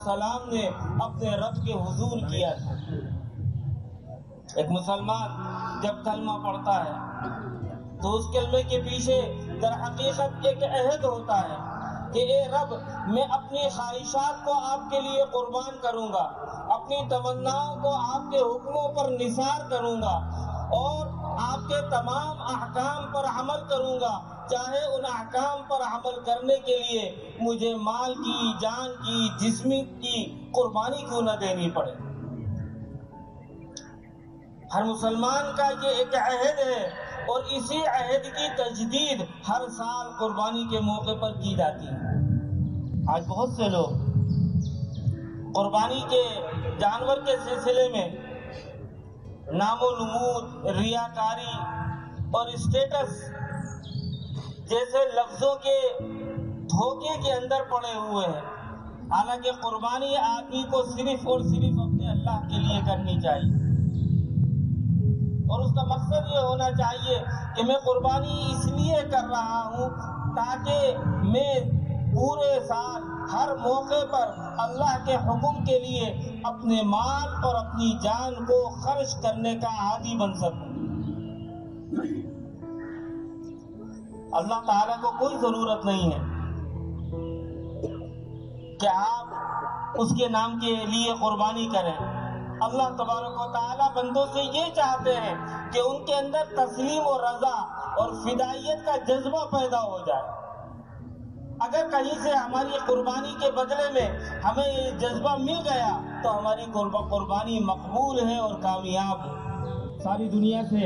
سلام نے اپنے رب کے حضور کیا تھا۔ ایک مسلمان جب کلمہ پڑھتا ہے تو اس کلمے کے پیچھے در حقیقت ایک عہد ہوتا ہے کہ اے رب، میں اپنی خواہشات کو آپ کے لیے قربان کروں گا، اپنی تمناؤں کو آپ کے حکموں پر نثار کروں گا اور آپ کے تمام احکام پر عمل کروں گا، چاہے ان احکام پر عمل کرنے کے لیے مجھے مال کی، جان کی، جسم کی قربانی کیوں نہ دینی پڑے۔ ہر مسلمان کا یہ ایک عہد ہے اور اسی عہد کی تجدید ہر سال قربانی کے موقع پر کی جاتی ہے۔ آج بہت سے لوگ قربانی کے جانور کے سلسلے میں نام و نمود، ریاکاری اور اسٹیٹس جیسے لفظوں کے دھوکے کے اندر پڑے ہوئے ہیں، حالانکہ قربانی آدمی کو صرف اور صرف اپنے اللہ کے لیے کرنی چاہیے، اور اس کا مقصد یہ ہونا چاہیے کہ میں قربانی اس لیے کر رہا ہوں تاکہ میں پورے سال ہر موقع پر اللہ کے حکم کے لیے اپنے مال اور اپنی جان کو خرچ کرنے کا عادی بن سکوں۔ اللہ تعالیٰ کو کوئی ضرورت نہیں ہے کہ آپ اس کے نام کے لیے قربانی کریں۔ اللہ تبارک و تعالیٰ بندوں سے یہ چاہتے ہیں کہ ان کے اندر تسلیم و رضا اور فدائیت کا جذبہ پیدا ہو جائے۔ اگر کہیں سے ہماری قربانی کے بدلے میں ہمیں یہ جذبہ مل گیا تو ہماری قربانی مقبول ہے اور کامیاب ہے۔ ساری دنیا سے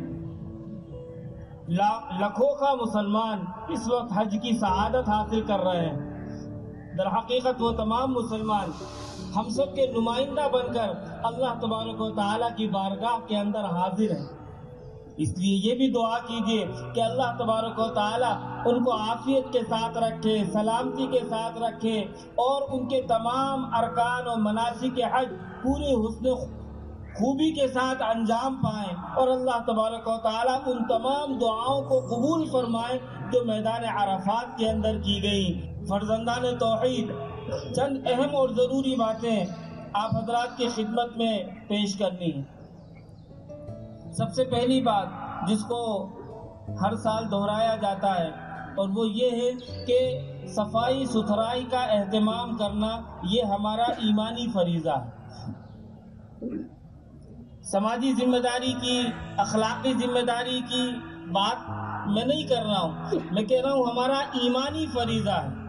لاکھوں کا مسلمان اس وقت حج کی سعادت حاصل کر رہے ہیں۔ در حقیقت وہ تمام مسلمان ہم سب کے نمائندہ بن کر اللہ تبارک و تعالیٰ کی بارگاہ کے اندر حاضر ہیں۔ اس لیے یہ بھی دعا کیجیے کہ اللہ تبارک و تعالیٰ ان کو عافیت کے ساتھ رکھے، سلامتی کے ساتھ رکھے اور ان کے تمام ارکان و مناسک حج پورے حسن خوبی کے ساتھ انجام پائیں، اور اللہ تبارک و تعالیٰ ان تمام دعاؤں کو قبول فرمائے جو میدان عرفات کے اندر کی گئی۔ فرزندان توحید، چند اہم اور ضروری باتیں آپ حضرات کی خدمت میں پیش کرنی ہیں۔ سب سے پہلی بات جس کو ہر سال دہرایا جاتا ہے اور وہ یہ ہے کہ صفائی ستھرائی کا اہتمام کرنا یہ ہمارا ایمانی فریضہ ہے۔ سماجی ذمہ داری کی، اخلاقی ذمہ داری کی بات میں نہیں کر رہا ہوں، میں کہہ رہا ہوں ہمارا ایمانی فریضہ ہے۔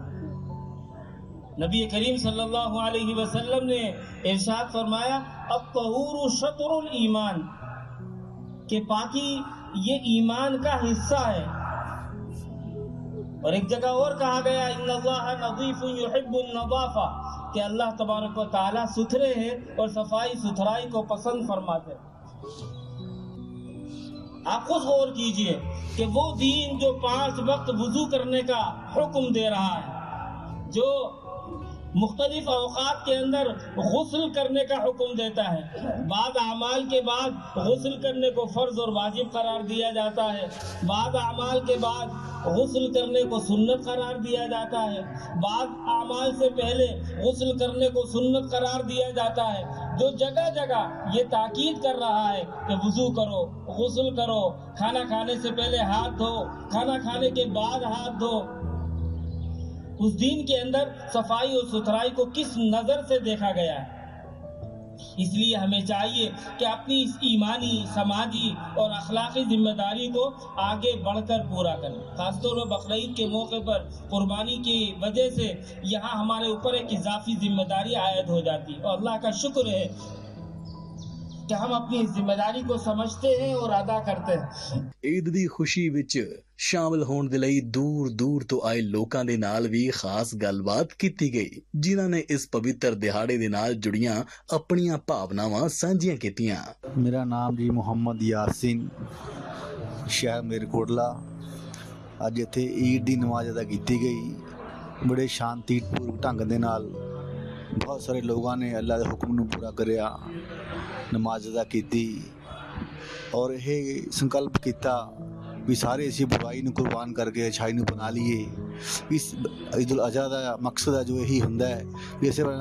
نبی کریم صلی اللہ علیہ وسلم نے ارشاد فرمایا الطہور شطر الایمان، کہ پاکی یہ ایمان کا حصہ ہے، اور ایک جگہ اور کہا گیا ان اللہ نظیف یحب النظافہ، کہ اللہ تبارک و تعالیٰ ستھرے ہیں اور صفائی ستھرائی کو پسند فرماتے ہیں۔ آپ خود غور کیجئے کہ وہ دین جو 5 وقت وضو کرنے کا حکم دے رہا ہے، جو مختلف اوقات کے اندر غسل کرنے کا حکم دیتا ہے، بعض اعمال کے بعد غسل کرنے کو فرض اور واجب قرار دیا جاتا ہے، بعض اعمال کے بعد غسل کرنے کو سنت قرار دیا جاتا ہے، بعض اعمال سے پہلے غسل کرنے کو سنت قرار دیا جاتا ہے، جو جگہ جگہ یہ تاکید کر رہا ہے کہ وضو کرو، غسل کرو، کھانا کھانے سے پہلے ہاتھ دھو، کھانا کھانے کے بعد ہاتھ دھو۔ اس دین کے اندر صفائی اور ستھرائی کو کس نظر سے دیکھا گیا ہے؟ اس لیے ہمیں چاہیے کہ اپنی اس ایمانی، سماجی اور اخلاقی ذمہ داری کو آگے بڑھ کر پورا کریں۔ خاص طور پر بقرعید کے موقع پر قربانی کی وجہ سے یہاں ہمارے اوپر ایک اضافی ذمہ داری عائد ہو جاتی ہے، اور اللہ کا شکر ہے کہ ہم اپنی اس ذمہ داری کو سمجھتے ہیں اور ادا کرتے ہیں۔ عید دی خوشی وچ شامل ہون دے لئی دور دور تو آئے لوکاں دے نال بھی خاص گل بات کیتی گئی، جنہاں نے اس پوتر دہاڑے دے نال جڑیاں اپنیاں بھاوناواں سانجھیاں کیتیاں۔ میرا نام جی محمد یاسین، شہر میرکوٹلا۔ اج ایتھے عید دی نماز ادا کیتی گئی بڑے شانتی پورک ڈھنگ دے نال۔ بہت سارے لوگاں نے اللہ دے حکم نو پورا کریا، نماز ادا کیتی اور یہ سنکلپ کیتا ਵੀ ਸਾਰੇ ਅਸੀਂ ਬੁਰਾਈ ਨੂੰ ਕੁਰਬਾਨ ਕਰਕੇ ਅੱਛਾਈ ਨੂੰ ਅਪਣਾ ਲਈਏ। ਇਸ ਈਦ ਉਲ ਅਜ਼ਹਾ ਦਾ ਮਕਸਦ ਹੈ ਜੋ ਇਹੀ ਹੁੰਦਾ ਹੈ ਵੀ ਇਸੇ